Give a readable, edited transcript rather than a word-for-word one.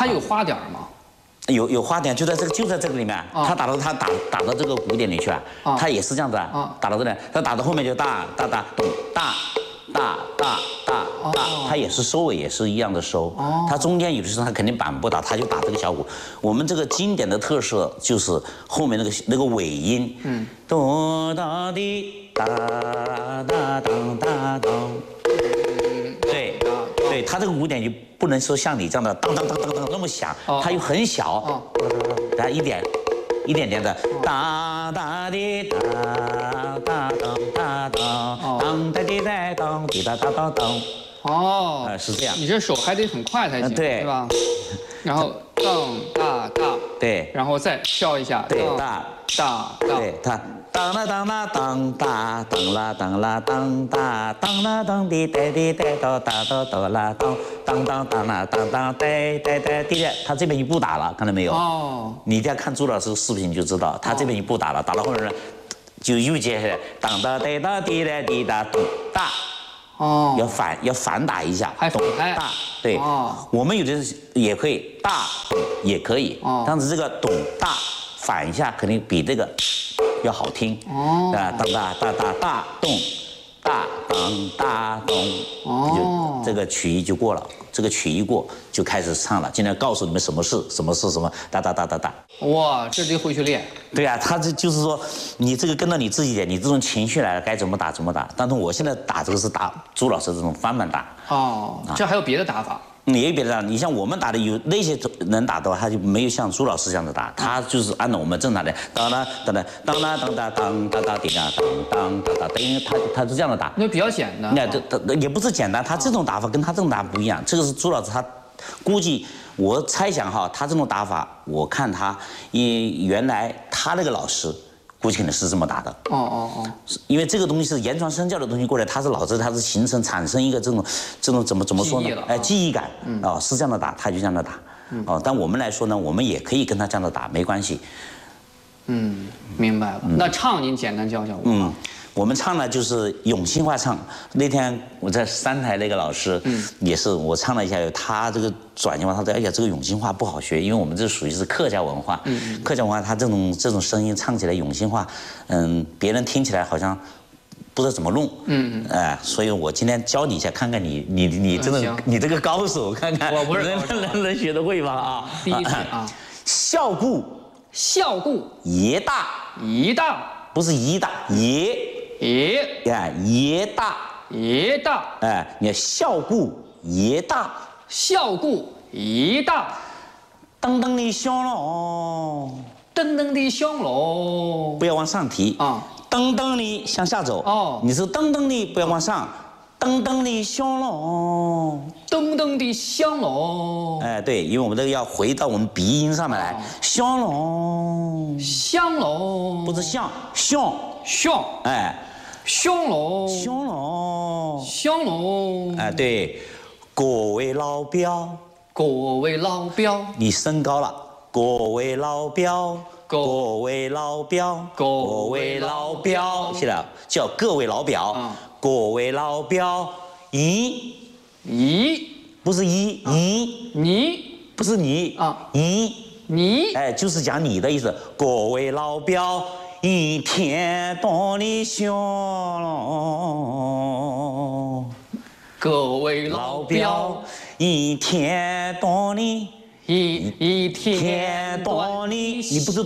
它有花点吗？ 有花点，就在这个里面，他打到这个鼓点里去啊，他也是这样子啊，打到这里，他打到后面就大咚大，他也是收尾也是一样的收，他中间有的时候他肯定板不打，他就打这个小鼓。我们这个经典的特色就是后面那个尾音，哆哒滴哒哒当哒当，对，他这个鼓点就不能说像你这样的当当当当当那么响，它又很小，它一点的哒哒滴哒哒当哒当当哒滴哒当滴哒哒当当。 哦， 是这样。 你这手还得很快才行， 对吧？然后当大大， 对， 然后再跳一下， 对大，对它。当啦当啦当哒当啦当啦当哒当啦当滴哒滴哒哆哒哆哆啦当当啦当当哒哒哒滴哒，他这边一步打了，看到没有？哦，你一定要看朱老师的视频就知道，他这边一步打了，打到后面呢，就又接下来当哒哒哒滴哒滴哒咚大，哦，要反打一下， 还反开大，对，我们有的也可以大也可以，但是这个咚大反一下肯定比这个要好听哦，当大咚，大当大咚，哦，这个曲艺就过了，这个曲艺过就开始唱了。今天告诉你们什么是什么，哒。 哇，这得回去练。 对啊，他就是说，你这个跟到你自己点，你这种情绪来了，该怎么打怎么打。但是我现在打这个是打朱老师这种翻板打。哦， 这还有别的打法？ 也有别的打，你像我们打的有那些人打的话，他就没有像朱老师这样子打，他就是按照我们正常的当啦当啦当啦当哒当哒哒滴啦当哒哒叮，他是这样的打。 那比较简单。 那这也不是简单，他这种打法跟他这种打法不一样。这个是朱老师他估计我猜想哈，他这种打法，我看他原来他那个老师。估计可能是这么打的。因为这个东西是言传身教的东西过来，它是脑子，它是产生一个这种怎么说呢？记忆感是这样的打，他就这样的打。但我们来说呢，我们也可以跟他这样的打，没关系。 明白了。那唱您简单教教我。 我们唱呢就是永兴话唱。那天我在三台那个老师，也是我唱了一下，他这个转型话，他说：“哎呀，这个永兴话不好学，因为我们这属于是客家文化，客家文化他这种声音唱起来永兴话，别人听起来好像不知道怎么弄，所以我今天教你一下，看看你真的你这个高手，看看我不是能学得会吗？啊， 第一次啊， 孝固爷大，不是一大爷。”爷大，你看孝固爷大，噔噔的响喽，不要往上提啊，噔噔的向下走哦，你是噔噔的不要往上，噔噔的响喽，对，因为我们这个要回到我们鼻音上面来，响喽，不是响，香龙，对，各位老表，你升高了，各位老表，现在叫各位老表，各位老表，不是不是你啊，就是讲你的意思，各位老表。一天当你响喽， 各位老表， 一天当你，你不是。